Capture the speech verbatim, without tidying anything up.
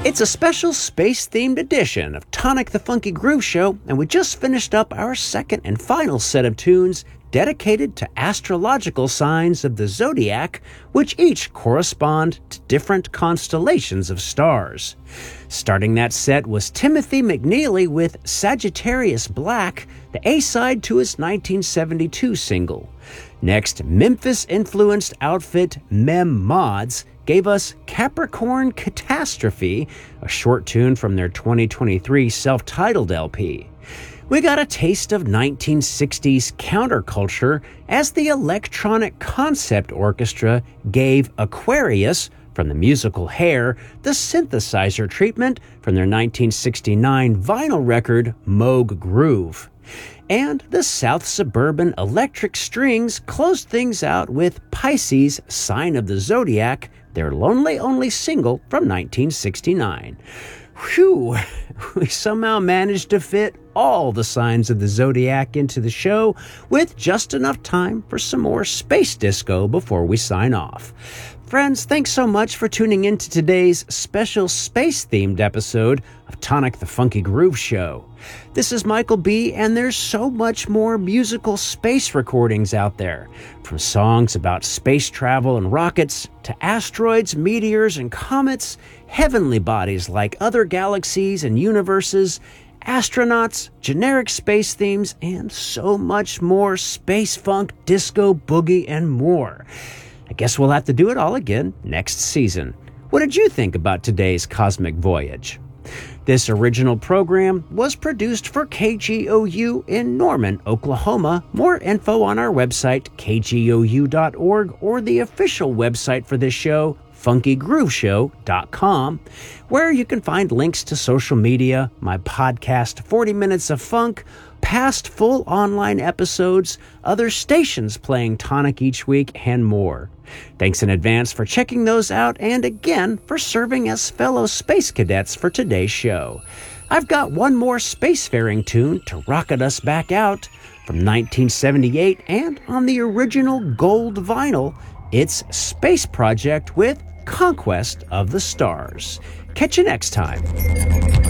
It's a special space-themed edition of Tonic the Funky Groove Show, and we just finished up our second and final set of tunes dedicated to astrological signs of the zodiac, which each correspond to different constellations of stars. Starting that set was Timothy McNeely with Sagittarius Black, the A-side to his nineteen seventy-two single. Next, Memphis-influenced outfit Mem Mods gave us Capricorn Catastrophe, a short tune from their twenty twenty-three self-titled L P. We got a taste of nineteen sixties counterculture as the Electronic Concept Orchestra gave Aquarius, from the musical Hair, the synthesizer treatment from their nineteen sixty-nine vinyl record Moog Groove. And the South Suburban Electric Strings closed things out with Pisces' Sign of the Zodiac, their Lonely Only single from nineteen sixty-nine. Whew, we somehow managed to fit all the signs of the zodiac into the show with just enough time for some more space disco before we sign off. Friends, thanks so much for tuning in to today's special space-themed episode of Tonic the Funky Groove Show. This is Michael B., and there's so much more musical space recordings out there. From songs about space travel and rockets, to asteroids, meteors, and comets, heavenly bodies like other galaxies and universes, astronauts, generic space themes, and so much more space funk, disco, boogie, and more. I guess we'll have to do it all again next season. What did you think about today's cosmic voyage? This original program was produced for K G O U in Norman, Oklahoma. More info on our website, k g o u dot org, or the official website for this show, funky groove show dot com, where you can find links to social media, my podcast, forty minutes of Funk, past full online episodes, other stations playing Tonic each week, and more. Thanks in advance for checking those out, and again for serving as fellow space cadets for today's show. I've got one more spacefaring tune to rocket us back out from nineteen seventy-eight, and on the original gold vinyl, it's Space Project with Conquest of the Stars. Catch you next time.